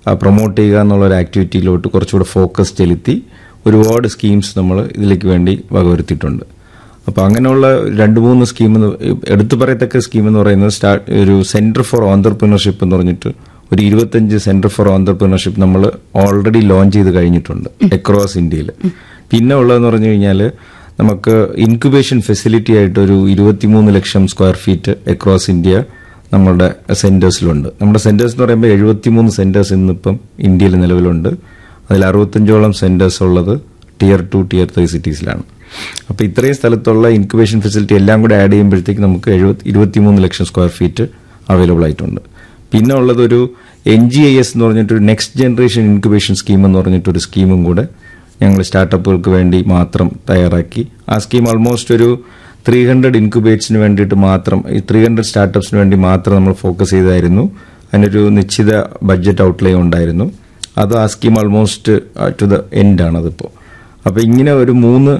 Promote ചെയ്യുക എന്നുള്ളൊരു ആക്ടിവിറ്റിയിലോട്ട് കുറച്ചുകൂടെ ഫോക്കസ് ചെലുത്തി ഒരുപാട് സ്കീംസ് നമ്മൾ ഇതിലേക്ക് വേണ്ടി വകവരുത്തിയിട്ടുണ്ട്. അപ്പോൾ അങ്ങനെയുള്ള 2-3 സ്കീം എടുത്തു പറയത്തക്ക സ്കീം എന്ന് പറയുന്നത് ഒരു സെന്റർ ഫോർ ഓന്റർപ്രണർഷിപ്പ് എന്ന് പറഞ്ഞിട്ട് ഒരു 25 സെന്റർ ഫോർ ഓന്റർപ്രണർഷിപ്പ് നമ്മൾ ഓൾറെഡി ലോഞ്ച് ചെയ്ത് കഴിഞ്ഞിട്ടുണ്ട് അക്രോസ് ഇന്ത്യയിൽ. പിന്നെ ഉള്ളതെന്ന് പറഞ്ഞു കഴിഞ്ഞാൽ നമുക്ക് ഇൻക്യുബേഷൻ ഫെസിലിറ്റി ആയിട്ട് ഒരു 23 ലക്ഷം സ്ക്വയർ ഫീറ്റ് അക്രോസ് ഇന്ത്യ നമ്മളുടെ സെന്റേഴ്സിലുണ്ട്. നമ്മുടെ സെന്റേഴ്സ് എന്ന് പറയുമ്പോൾ 73 സെന്റേഴ്സ് ഇന്നിപ്പം ഇന്ത്യയിൽ നിലവിലുണ്ട്. അതിൽ 65ഓളം സെന്റേഴ്സ് ഉള്ളത് Tier 2, Tier 3 സിറ്റീസിലാണ്. അപ്പോൾ ഇത്രയും സ്ഥലത്തുള്ള ഇൻക്യുബേഷൻ ഫെസിലിറ്റി എല്ലാം കൂടെ ആഡ് ചെയ്യുമ്പോഴത്തേക്ക് നമുക്ക് 23 ലക്ഷം സ്ക്വയർ ഫീറ്റ് അവൈലബിൾ ആയിട്ടുണ്ട്. പിന്നെ ഉള്ളത് ഒരു NGIS എന്ന് പറഞ്ഞിട്ടൊരു നെക്സ്റ്റ് ജനറേഷൻ ഇൻക്യുബേഷൻ സ്കീം എന്ന് പറഞ്ഞിട്ടൊരു സ്കീമും കൂടെ ഞങ്ങൾ സ്റ്റാർട്ടപ്പുകൾക്ക് വേണ്ടി മാത്രം തയ്യാറാക്കി. ആ സ്കീം ഓൾമോസ്റ്റ് ഒരു 300 ഇൻക്യുബേറ്റ്സിന് വേണ്ടിയിട്ട് മാത്രം, ഈ 300 സ്റ്റാർട്ടപ്സിന് വേണ്ടി മാത്രം നമ്മൾ ഫോക്കസ് ചെയ്തായിരുന്നു. അതിനൊരു നിശ്ചിത ബഡ്ജറ്റ് ഔട്ട്ലേ ഉണ്ടായിരുന്നു. അത് ആ scheme almost two the end ആണ് അതിപ്പോൾ. അപ്പോൾ ഇങ്ങനെ ഒരു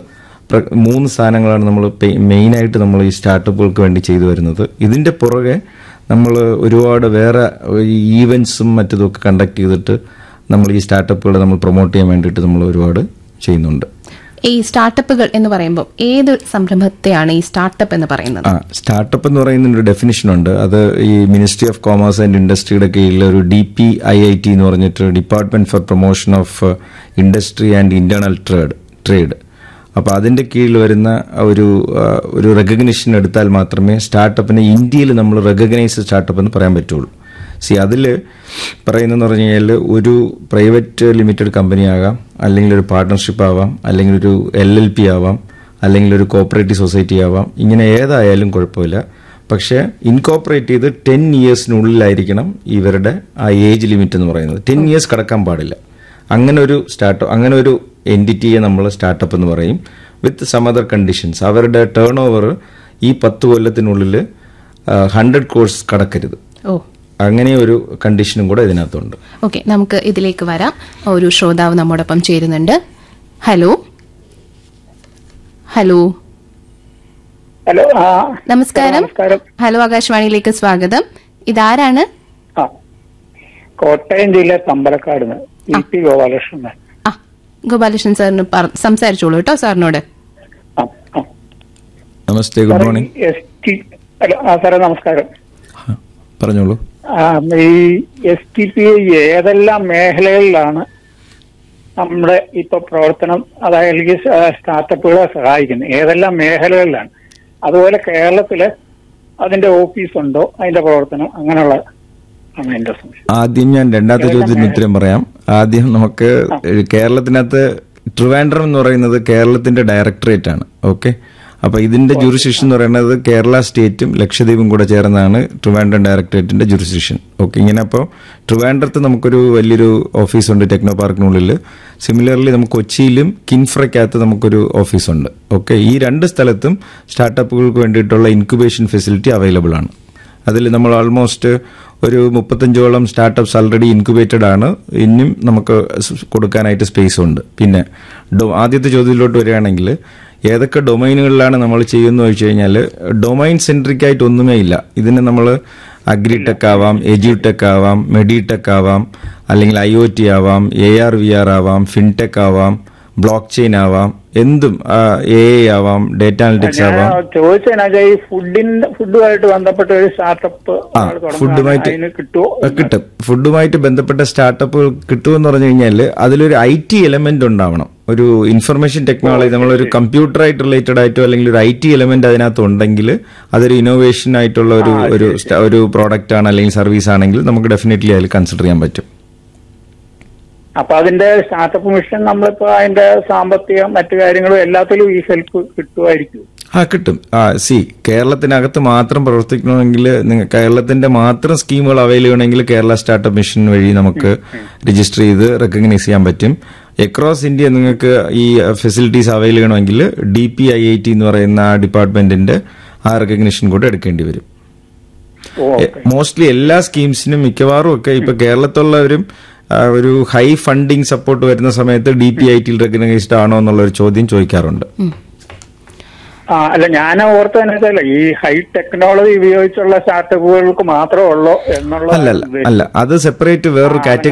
മൂന്ന് സാധനങ്ങളാണ് നമ്മൾ മെയിനായിട്ട് നമ്മൾ ഈ സ്റ്റാർട്ടപ്പുകൾക്ക് വേണ്ടി ചെയ്തു വരുന്നത്. ഇതിന്റെ പുറകെ നമ്മൾ ഒരുപാട് വേറെ ഈവൻസും മറ്റതൊക്കെ കണ്ടക്ട് ചെയ്തിട്ട് നമ്മൾ ഈ സ്റ്റാർട്ടപ്പുകളെ നമ്മൾ പ്രൊമോട്ട് ചെയ്യാൻ വേണ്ടിയിട്ട് നമ്മൾ ഒരുപാട് ചെയ്യുന്നുണ്ട്. ഈ സ്റ്റാർട്ടപ്പുകൾ എന്ന് പറയുമ്പോൾ ഏത് സംരംഭത്തെയാണ് ഈ സ്റ്റാർട്ടപ്പ് എന്ന് പറയുന്നത്? സ്റ്റാർട്ടപ്പ് എന്ന് പറയുന്ന ഒരു ഡെഫിനിഷൻ ഉണ്ട്. അത് ഈ മിനിസ്ട്രി ഓഫ് കോമേഴ്സ് ആൻഡ് ഇൻഡസ്ട്രിയുടെ കീഴിൽ ഒരു DPIIT എന്ന് പറഞ്ഞിട്ട് department four promotion of industry and internal trade. അപ്പോൾ അതിന്റെ കീഴിൽ വരുന്ന ഒരു റെക്കഗ്നിഷൻ എടുത്താൽ മാത്രമേ സ്റ്റാർട്ടപ്പിനെ ഇന്ത്യയിൽ നമ്മൾ റെക്കഗ്നൈസ് സ്റ്റാർട്ടപ്പ് എന്ന് പറയാൻ പറ്റുള്ളൂ. അതിൽ പറയുന്നതെന്ന് പറഞ്ഞു കഴിഞ്ഞാൽ ഒരു പ്രൈവറ്റ് ലിമിറ്റഡ് കമ്പനി ആകാം, അല്ലെങ്കിൽ ഒരു പാർട്ട്ണർഷിപ്പ് ആവാം, അല്ലെങ്കിൽ ഒരു LLP ആവാം, അല്ലെങ്കിൽ ഒരു കോപ്പറേറ്റീവ് സൊസൈറ്റി ആവാം. ഇങ്ങനെ ഏതായാലും കുഴപ്പമില്ല. പക്ഷേ ഇൻകോപ്പറേറ്റ് ചെയ്ത് 10 ഇയേഴ്സിനുള്ളിലായിരിക്കണം ഇവരുടെ ആ ഏജ് ലിമിറ്റ് എന്ന് പറയുന്നത്. 10 ഇയേഴ്സ് കടക്കാൻ പാടില്ല. അങ്ങനെ ഒരു എൻറ്റിറ്റിയെ നമ്മൾ സ്റ്റാർട്ടപ്പ് എന്ന് പറയും. With some other conditions. അവരുടെ ടേൺ ഓവർ ഈ 10 കൊല്ലത്തിനുള്ളിൽ 100 crores കടക്കരുത്. അങ്ങനെ ഒരു കണ്ടീഷനും കൂടെ ഇതിനകത്തുണ്ട്. ഓക്കെ, നമുക്ക് ഇതിലേക്ക് വരാം. ഒരു ശ്രോതാവ് നമ്മോടൊപ്പം ചേരുന്നുണ്ട്. ഹലോ ഹലോ ഹലോ നമസ്കാരം. ഹലോ, ആകാശവാണിയിലേക്ക് സ്വാഗതം. ഇതാരാണ്? കോട്ടയം ജില്ല തമ്പലക്കാട് ഗോപാലകൃഷ്ണൻ. ഗോപാലകൃഷ്ണൻ സാറിന് സംസാരിച്ചോളൂ കേട്ടോ സാറിനോട്. നമസ്തേ, ഗുഡ് മോർണിംഗ്. സാറേ നമസ്കാരം. പറഞ്ഞോളൂ. ഈ STPI ഏതെല്ലാം മേഖലകളിലാണ് നമ്മുടെ ഇപ്പൊ പ്രവർത്തനം, അതായത് സ്റ്റാർട്ടപ്പുകളെ സഹായിക്കുന്നത്? ഏതെല്ലാം മേഖലകളിലാണ്? അതുപോലെ കേരളത്തില് അതിന്റെ ഓഫീസുണ്ടോ, അതിന്റെ പ്രവർത്തനം, അങ്ങനെയുള്ള ആദ്യം ഞാൻ രണ്ടാമത്തെ ചോദ്യത്തിന് ഉത്തരം പറയാം. ആദ്യം നമുക്ക് കേരളത്തിനകത്ത് ട്രിവാൻഡ്രം എന്ന് പറയുന്നത് കേരളത്തിന്റെ ഡയറക്ടറേറ്റ് ആണ്. ഓക്കെ, അപ്പൊ ഇതിന്റെ ജുറിസ്ഡിക്ഷൻ എന്ന് പറയുന്നത് കേരള സ്റ്റേറ്റും ലക്ഷദ്വീപും കൂടെ ചേർന്നാണ് ട്രിവാൻഡ്രം ഡയറക്ടറേറ്റിന്റെ ജുറിസ്ഡിക്ഷൻ. ഓക്കെ, ഇങ്ങനെ അപ്പോൾ ട്രിവാൻഡ്രത്ത് നമുക്കൊരു വലിയൊരു ഓഫീസുണ്ട് ടെക്നോ പാർക്കിനുള്ളിൽ. സിമിലർലി നമുക്ക് കൊച്ചിയിലും കിൻഫ്രയ്ക്കകത്ത് നമുക്കൊരു ഓഫീസുണ്ട്. ഓക്കെ, ഈ 2 സ്ഥലത്തും സ്റ്റാർട്ടപ്പുകൾക്ക് വേണ്ടിയിട്ടുള്ള ഇൻക്യുബേഷൻ ഫെസിലിറ്റി അവൈലബിൾ ആണ്. അതിൽ നമ്മൾ ഓൾമോസ്റ്റ് ഒരു 35ഓളം സ്റ്റാർട്ടപ്സ് ഓൾറെഡി ഇൻക്യുബേറ്റഡ് ആണ്. ഇനിയും നമുക്ക് കൊടുക്കാനായിട്ട് സ്പേസ് ഉണ്ട്. പിന്നെ ആദ്യത്തെ ചോദ്യത്തിലോട്ട് വരികയാണെങ്കിൽ ഏതൊക്കെ ഡൊമൈനുകളിലാണ് നമ്മൾ ചെയ്യുന്നത് ചോദിച്ചു കഴിഞ്ഞാൽ ഡൊമൈൻ സെൻട്രിക് ആയിട്ട് ഒന്നുമേ ഇല്ല. ഇതിന് നമ്മൾ അഗ്രിടെക് ആവാം, എജ്യൂടെക് ആവാം, മെഡിടെക് ആവാം, അല്ലെങ്കിൽ IoT ആവാം, AR VR ആവാം, ഫിൻടെക് ആവാം, ബ്ലോക്ക് ചെയിൻ ആവാം, എന്തും AI ആവാം, ഡേറ്റ അനലിറ്റിക്സ് ആവാം. ഫുഡുമായിട്ട് ബന്ധപ്പെട്ട ഒരു സ്റ്റാർട്ടപ്പ് കിട്ടും. ഫുഡുമായിട്ട് ബന്ധപ്പെട്ട സ്റ്റാർട്ടപ്പുകൾ കിട്ടുമെന്ന് പറഞ്ഞു കഴിഞ്ഞാൽ അതിലൊരു IT എലമെന്റ് ഉണ്ടാവണം. ഒരു ഇൻഫർമേഷൻ ടെക്നോളജി, നമ്മളൊരു കമ്പ്യൂട്ടറായിട്ട് റിലേറ്റഡ് ആയിട്ടോ അല്ലെങ്കിൽ ഒരു IT എലമെന്റ് അതിനകത്ത് ഉണ്ടെങ്കിൽ അതൊരു ഇന്നോവേഷൻ ആയിട്ടുള്ള ഒരു പ്രോഡക്റ്റ് ആണ് അല്ലെങ്കിൽ സർവീസ് ആണെങ്കിൽ നമുക്ക് ഡെഫിനറ്റ്ലി അതിൽ കൺസിഡർ ചെയ്യാൻ പറ്റും. അപ്പൊ അതിന്റെ സ്റ്റാർട്ടപ്പ് മിഷൻ നമ്മളിപ്പോ അതിന്റെ സാമ്പത്തികം മറ്റു കാര്യങ്ങളും എല്ലാത്തിലും ഈ ഹെൽപ്പ് കിട്ടുമായിരിക്കും. കിട്ടും. കേരളത്തിനകത്ത് മാത്രം പ്രവർത്തിക്കണമെങ്കിൽ കേരളത്തിന്റെ മാത്രം സ്കീമുകൾ അവൈൽ ചെയ്യണമെങ്കിൽ കേരള സ്റ്റാർട്ടപ്പ് മിഷൻ വഴി നമുക്ക് രജിസ്റ്റർ ചെയ്ത് റെക്കഗ്നൈസ് ചെയ്യാൻ പറ്റും. അക്രോസ് ഇന്ത്യ നിങ്ങൾക്ക് ഈ ഫെസിലിറ്റീസ് അവൈൽ ചെയ്യണമെങ്കിൽ DPIIT എന്ന് പറയുന്ന ആ ഡിപ്പാർട്ട്മെന്റിന്റെ ആ റെക്കഗ്നിഷൻ കൂടെ എടുക്കേണ്ടി വരും. മോസ്റ്റ്ലി എല്ലാ സ്കീംസിനും മിക്കവാറും ഒക്കെ ഇപ്പൊ കേരളത്തിലുള്ളവരും ഒരു ഹൈ ഫണ്ടിങ് സപ്പോർട്ട് വരുന്ന സമയത്ത് DPIIT റെക്കഗ്നൈസ്ഡ് ആണോ എന്നുള്ള ഒരു ചോദ്യം ചോദിക്കാറുണ്ട്. അല്ല, ഞാൻ ഓർത്തതെന്ന് വെച്ചാൽ ഈ ഹൈ ടെക്നോളജി ഉപയോഗിച്ചുള്ള സ്റ്റാർട്ടപ്പുകൾക്ക് മാത്രമേ ഉള്ളൂ എന്നുള്ള. അല്ല, അത് സെപ്പറേറ്റ് വേറൊരു കാറ്റഗറി